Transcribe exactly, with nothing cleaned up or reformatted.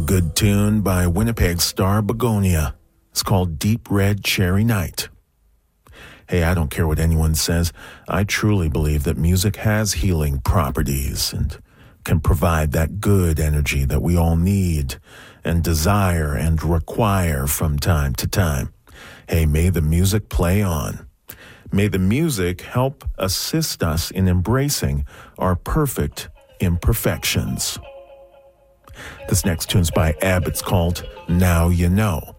good tune by Winnipeg star Begonia. It's called Deep Red Cherry Night. Hey, I don't care what anyone says. I truly believe that music has healing properties and can provide that good energy that we all need and desire and require from time to time. Hey, may the music play on. May the music help assist us in embracing our perfect imperfections. This next tune's by Ebb. It's called Now You Know.